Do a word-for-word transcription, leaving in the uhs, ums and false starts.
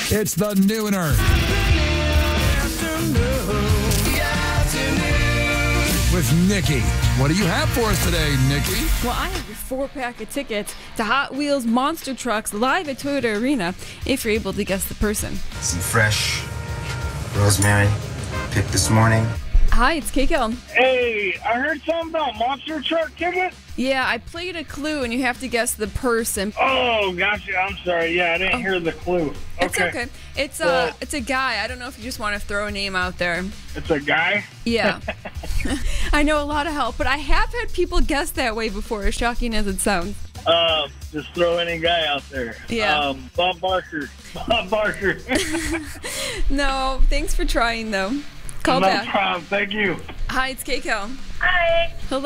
It's the Nooner. With Nikki. What do you have for us today, Nikki? Well, I have a four-pack of tickets to Hot Wheels Monster Trucks live at Toyota Arena if you're able to guess the person. Some fresh rosemary picked this morning. Hi, it's Keiko. Hey, I heard something about monster truck ticket. Yeah, I played a clue and you have to guess the person. Oh, gotcha. I'm sorry. Yeah, I didn't Oh. hear the clue. It's Okay. okay. It's a, Well- it's a guy. I don't know if you just want to throw a name out there. It's a guy. Yeah. I know a lot of help, but I have had people guess that way before, as shocking as it sounds. Uh, just throw any guy out there. Yeah. Um, Bob Barker. Bob Barker. No, thanks for trying, though. Call no back. problem. Thank you. Hi, it's Keiko. Hi. Hello.